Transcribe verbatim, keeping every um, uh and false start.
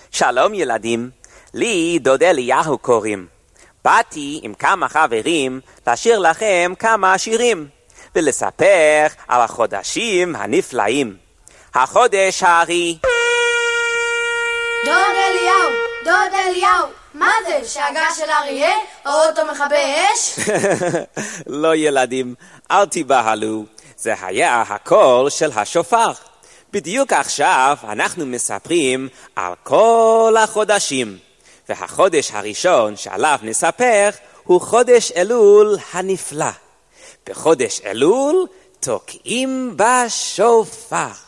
שלום ילדים, לי דוד אליהו קוראים. באתי עם כמה חברים לשיר לכם כמה שירים ולספר על החודשים הנפלאים. החודש הארי. דוד אליהו, דוד אליהו, מה זה? שאגה של אריה? או אותו מכבי אש? לא ילדים, אל תיבהלו, זה היה הקול של השופר. בדיוק עכשיו אנחנו מספרים על כל החודשים, והחודש הראשון שעליו נספר הוא חודש אלול הנפלא. בחודש אלול תוקעים בשופר.